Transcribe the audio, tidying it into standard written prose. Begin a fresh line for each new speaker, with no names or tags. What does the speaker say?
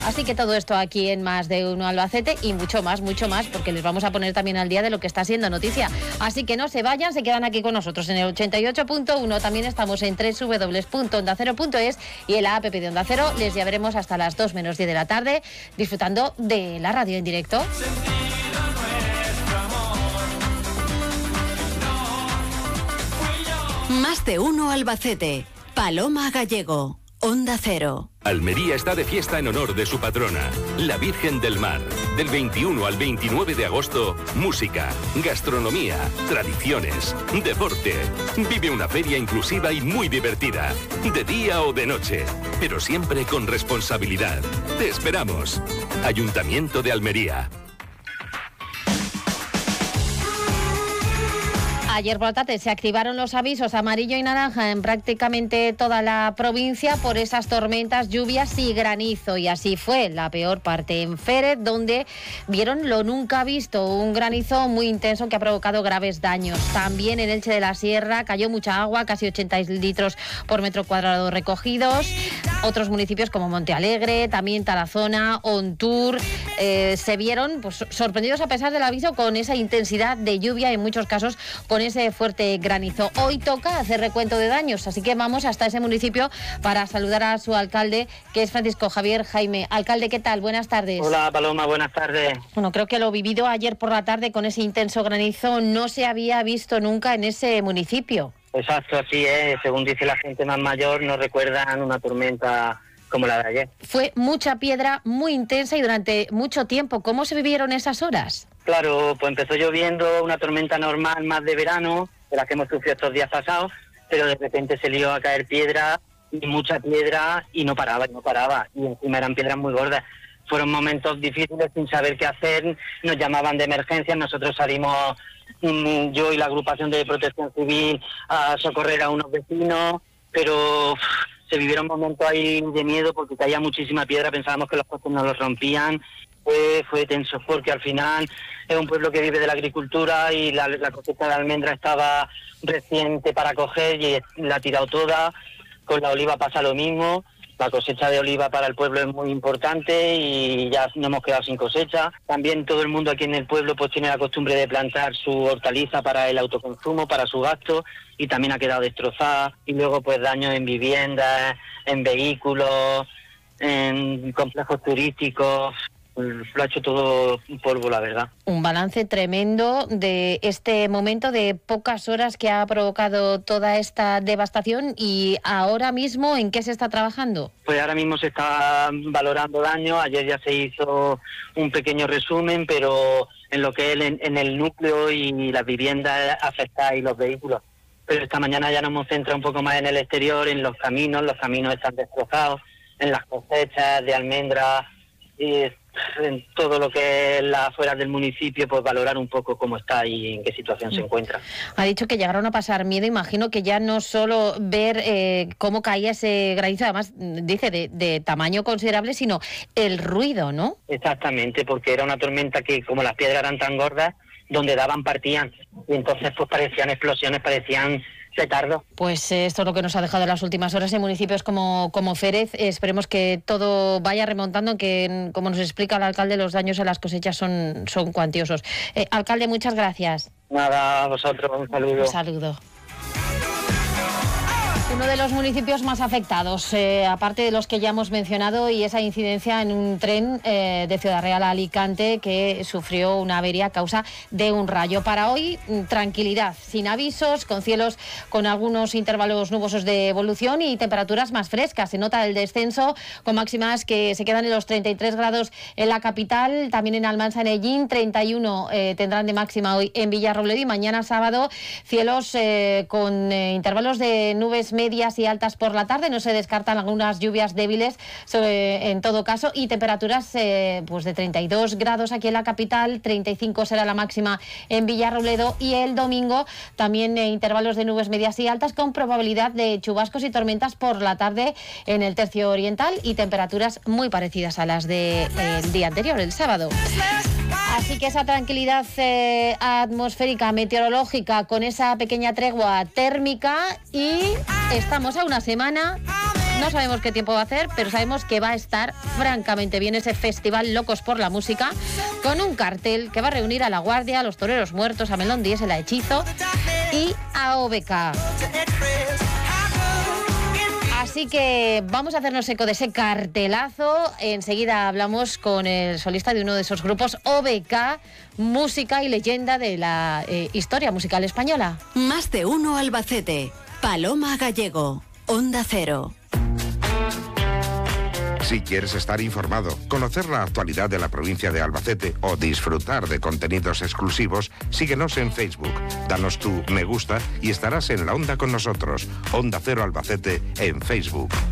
Así que todo esto aquí en Más de Uno Albacete y mucho más, porque les vamos a poner también al día de lo que está siendo noticia. Así que no se vayan, se quedan aquí con nosotros en el 88.1. También estamos en www.ondacero.es y en la app de Onda Cero. Les llevaremos hasta las 2 menos 10 de la tarde disfrutando de la radio en directo.
Más de Uno Albacete. Paloma Gallego. Onda Cero.
Almería está de fiesta en honor de su patrona, la Virgen del Mar. Del 21 al 29 de agosto, música, gastronomía, tradiciones, deporte. Vive una feria inclusiva y muy divertida, de día o de noche, pero siempre con responsabilidad. Te esperamos. Ayuntamiento de Almería.
Ayer por la tarde se activaron los avisos amarillo y naranja en prácticamente toda la provincia por esas tormentas, lluvias y granizo. Y así fue la peor parte en Férez, donde vieron lo nunca visto, un granizo muy intenso que ha provocado graves daños. También en Elche de la Sierra cayó mucha agua, casi 80 litros por metro cuadrado recogidos. Otros municipios como Montealegre, también Tarazona, Ontur, se vieron pues, sorprendidos a pesar del aviso con esa intensidad de lluvia, en muchos casos con ese fuerte granizo. Hoy toca hacer recuento de daños, así que vamos hasta ese municipio para saludar a su alcalde, que es Francisco Javier Jaime. Alcalde, ¿qué tal? Buenas tardes.
Hola, Paloma, buenas tardes.
Bueno, creo que lo vivido ayer por la tarde con ese intenso granizo no se había visto nunca en ese municipio.
Exacto, así es. Según dice la gente más mayor, no recuerdan una tormenta como la de ayer.
Fue mucha piedra, muy intensa y durante mucho tiempo. ¿Cómo se vivieron esas horas?
Claro, pues empezó lloviendo, una tormenta normal más de verano, de la que hemos sufrido estos días pasados, pero de repente se lió a caer piedra, y mucha piedra, y no paraba, y encima eran piedras muy gordas. Fueron momentos difíciles sin saber qué hacer, nos llamaban de emergencia, nosotros salimos, yo y la agrupación de protección civil, a socorrer a unos vecinos, pero se vivieron momentos ahí de miedo porque caía muchísima piedra, pensábamos que los postes nos los rompían. Fue tenso porque al final es un pueblo que vive de la agricultura y la cosecha de almendra estaba reciente para coger y la ha tirado toda. Con la oliva pasa lo mismo. La cosecha de oliva para el pueblo es muy importante y ya nos hemos quedado sin cosecha. También todo el mundo aquí en el pueblo pues tiene la costumbre de plantar su hortaliza para el autoconsumo, para su gasto, y también ha quedado destrozada. Y luego pues daños en viviendas, en vehículos, en complejos turísticos. Lo ha hecho todo un polvo, la verdad.
Un balance tremendo de este momento de pocas horas que ha provocado toda esta devastación. Y ahora mismo, ¿en qué se está trabajando?
Pues ahora mismo se está valorando daños. Ayer ya se hizo un pequeño resumen, pero en lo que es en el núcleo y las viviendas afectadas y los vehículos. Pero esta mañana ya nos hemos centrado un poco más en el exterior, en los caminos están destrozados, en las cosechas de almendras, y en todo lo que es las afueras del municipio, pues valorar un poco cómo está y en qué situación se encuentra.
Ha dicho que llegaron a pasar miedo, imagino que ya no solo ver cómo caía ese granizo, además dice de tamaño considerable, sino el ruido, ¿no?
Exactamente, porque era una tormenta que como las piedras eran tan gordas, donde daban partían, y entonces pues parecían explosiones, parecían petardos.
Pues esto es lo que nos ha dejado en las últimas horas en municipios como Férez. Esperemos que todo vaya remontando, que como nos explica el alcalde, los daños en las cosechas son cuantiosos. Alcalde, muchas gracias.
Nada, a vosotros, un saludo.
Un saludo. Uno de los municipios más afectados, aparte de los que ya hemos mencionado, y esa incidencia en un tren de Ciudad Real a Alicante que sufrió una avería a causa de un rayo. Para hoy, tranquilidad, sin avisos, con cielos con algunos intervalos nubosos de evolución y temperaturas más frescas. Se nota el descenso con máximas que se quedan en los 33 grados en la capital, también en Almansa, en Ellín, 31 tendrán de máxima hoy en Villarrobledo, y mañana sábado cielos con intervalos de nubes medias y altas por la tarde. No se descartan algunas lluvias débiles en todo caso, y temperaturas pues de 32 grados aquí en la capital, 35 será la máxima en Villarrobledo, y el domingo también intervalos de nubes medias y altas con probabilidad de chubascos y tormentas por la tarde en el tercio oriental, y temperaturas muy parecidas a las del día anterior, el sábado. Así que esa tranquilidad atmosférica, meteorológica, con esa pequeña tregua térmica, y estamos a una semana No sabemos qué tiempo va a hacer, pero sabemos que va a estar francamente bien ese festival Locos por la Música, con un cartel que va a reunir a La Guardia, a Los Toreros Muertos, a Melón Diesel, a Hechizo y a OBK. Así que vamos a hacernos eco de ese cartelazo. Enseguida hablamos con el solista de uno de esos grupos, OBK, música y leyenda de la historia musical española.
Más de uno Albacete. Paloma Gallego, Onda Cero.
Si quieres estar informado, conocer la actualidad de la provincia de Albacete o disfrutar de contenidos exclusivos, síguenos en Facebook, danos tu me gusta y estarás en la onda con nosotros. Onda Cero Albacete en Facebook.